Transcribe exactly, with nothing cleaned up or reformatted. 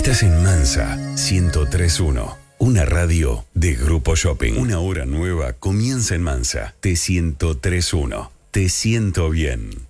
Estás en Mansa ciento tres punto uno, una radio de Grupo Shopping. Una hora nueva comienza en Mansa. T ciento tres punto uno. Te siento bien.